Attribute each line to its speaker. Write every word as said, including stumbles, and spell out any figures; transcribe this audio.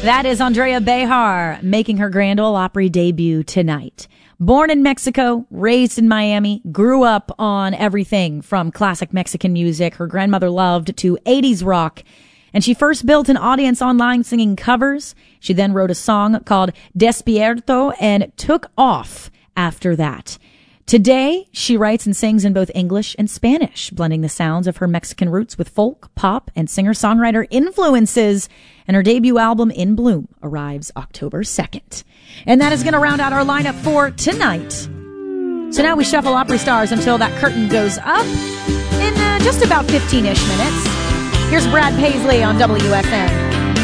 Speaker 1: That is Andrea Bejar making her Grand Ole Opry debut tonight. Born in Mexico, raised in Miami, grew up on everything from classic Mexican music her grandmother loved to eighties rock. And she first built an audience online singing covers. She then wrote a song called Despierto and took off after that. Today, she writes and sings in both English and Spanish, blending the sounds of her Mexican roots with folk, pop, and singer-songwriter influences. And her debut album, In Bloom, arrives October second. And that is going to round out our lineup for tonight. So now we shuffle Opry stars until that curtain goes up in uh, just about fifteen-ish minutes. Here's Brad Paisley on W X N.